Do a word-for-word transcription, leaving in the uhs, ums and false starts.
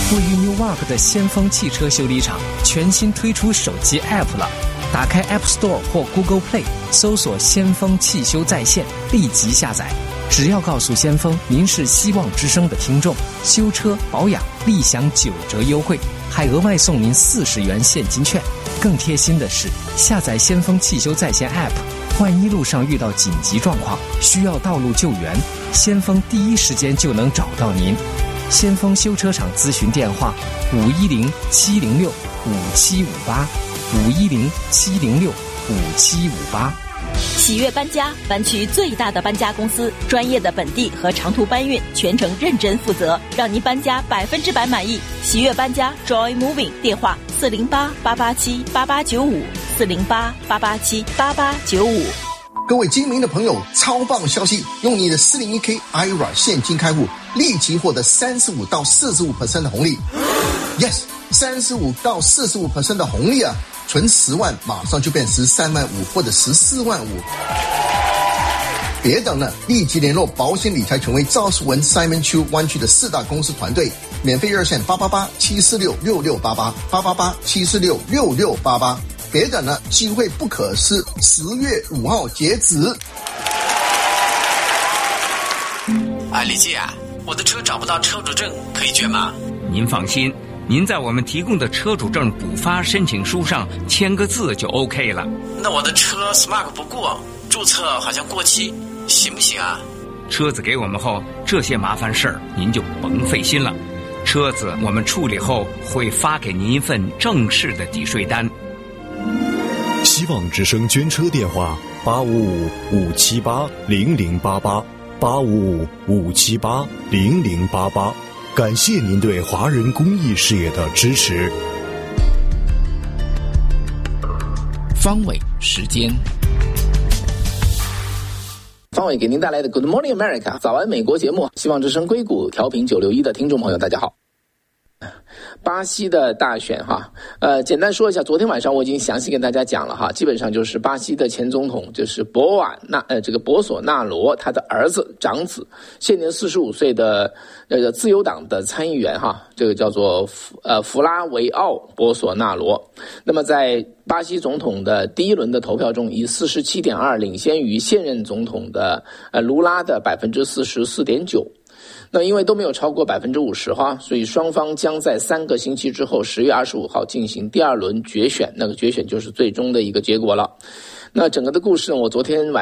位于 Newark 的先锋汽车修理厂全新推出手机 App 了。打开 App Store 或 Google Play， 搜索先锋汽修在线，立即下载。只要告诉先锋您是希望之声的听众，修车保养立享九折优惠，还额外送您四十元现金券。更贴心的是，下载先锋汽修在线 App， 万一路上遇到紧急状况需要道路救援，先锋第一时间就能找到您。先锋修车厂咨询电话：五一零七零六五七五八，五一零七零六五七五八。 喜悦搬家，湾区最大的搬家公司，专业的本地和长途搬运，全程认真负责，让您搬家百分之百满意。喜悦搬家 Joy Moving， 电话四零八八八七八八九五，四零八八八七八八九五。 各位精明的朋友，超棒消息！用你的四零一 K I R A 现金开户，立即获得三十五到四十五 percent 的红利。Yes， 三十五到四十五 percent 的红利啊！存十万，马上就变十三万五或者十四万五。别等了，立即联络保险理财权威赵世文 Simon Chu 湾区的四大公司团队，免费热线八八八七四六六六八八八八八七四六六六八八。别等了，机会不可失，十月五号截止。 哎，李记啊，我的车找不到车主证，可以捐吗？ 您放心，您在我们提供的车主证补发申请书上签个字就 OK 了。 那我的车 Smart 不过，注册好像过期，行不行啊？ 车子给我们后，这些麻烦事儿您就甭费心了。车子我们处理后会发给您一份正式的抵税单。 希望之声捐车电话：八五五五七八零零八八，八五五五七八零零八八。感谢您对华人公益事业的支持。 方伟时间， 方伟给您带来的 Good Morning America 早安美国节目，希望之声硅谷调频九六一的听众朋友，大家好。巴西的大选哈，呃，简单说一下，昨天晚上我已经详细跟大家讲了哈，基本上就是巴西的前总统就是博瓦纳呃这个博索纳罗他的儿子长子，现年四十五岁的呃自由党的参议员哈，这个叫做弗呃弗拉维奥博索纳罗。那么在巴西总统的第一轮的投票中，以 四十七点二 领先于现任总统的呃卢拉的 百分之四十四点九。那因为都没有超过 百分之五十 哈，所以双方将在三个星期之后十月二十五号进行第二轮决选，那个决选就是最终的一个结果了。那整个的故事呢，我昨天晚